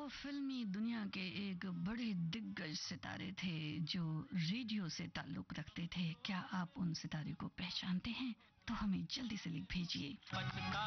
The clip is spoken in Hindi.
फिल्मी दुनिया के एक बड़े दिग्गज सितारे थे जो रेडियो से ताल्लुक रखते थे। क्या आप उन सितारे को पहचानते हैं? तो हमें जल्दी से लिख भेजिए।